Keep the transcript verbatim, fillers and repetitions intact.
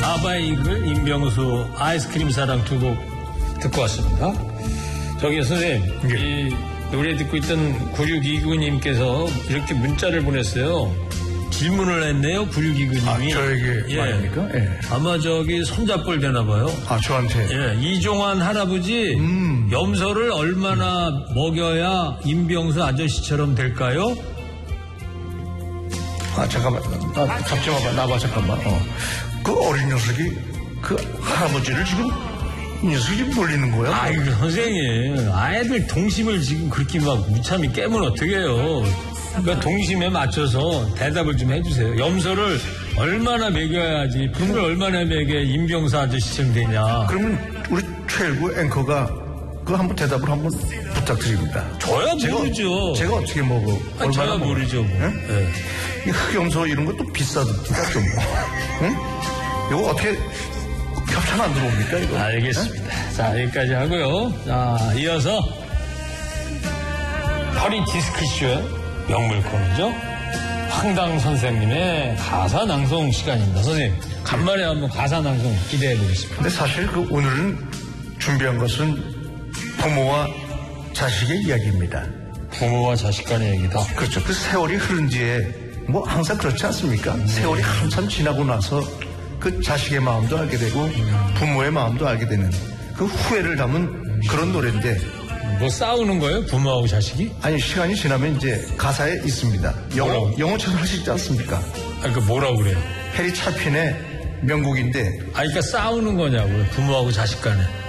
아바의 이글, 임병수, 아이스크림 사랑 두 곡 듣고 왔습니다. 저기 선생님, 예. 이 노래 듣고 있던 구육이구님께서 이렇게 문자를 보냈어요. 질문을 했네요, 구육이구님이. 아, 저에게 예. 말입니까? 예. 아마 저기 손잡벌 되나봐요. 아, 저한테. 예, 이종환 할아버지 음. 염소를 얼마나 먹여야 임병수 아저씨처럼 될까요? 아, 잠깐만. 아, 잡지 마봐. 나봐, 잠깐만. 어. 그 어린 녀석이 그 할아버지를 지금 이 녀석이 지금 놀리는 거야? 아이고, 선생님. 아이들 동심을 지금 그렇게 막 무참히 깨면 어떡해요. 그러니까 동심에 맞춰서 대답을 좀 해주세요. 염소를 얼마나 먹여야지, 풀을 얼마나 먹여야 임병수 아저씨처럼 되냐. 그러면 우리 최일구 앵커가 그 한번 대답을 한번 부탁드립니다. 저야 모르죠. 제가, 제가 어떻게 먹어? 아니, 얼마나 저야 먹어? 모르죠. 뭐. 예? 예. 이 흑염소 이런 것도 비싸듯다 좀. 응? 이거 어떻게 협찬 안 들어옵니까 이거? 알겠습니다. 자, 여기까지 하고요. 자, 이어서 허리 디스크쇼 명물 코너죠. 황당 선생님의 가사 낭송 시간입니다. 선생님, 간만에 한번 가사 낭송 기대해 보겠습니다. 근데 사실 그 오늘은 준비한 것은 부모와 자식의 이야기입니다. 부모와 자식 간의 얘기다. 그렇죠. 그 세월이 흐른 뒤에 뭐 항상 그렇지 않습니까? 음. 세월이 한참 지나고 나서 그 자식의 마음도 알게 되고 음. 부모의 마음도 알게 되는 그 후회를 담은 음. 그런 노래인데. 뭐 싸우는 거예요? 부모하고 자식이? 아니, 시간이 지나면 이제 가사에 있습니다. 영어, 뭐라고? 영어처럼 할 수 있지 않습니까? 아니, 그 뭐라고 그래요? 해리 찰핀의 명곡인데. 아니, 그러니까 싸우는 거냐고요? 부모하고 자식 간에.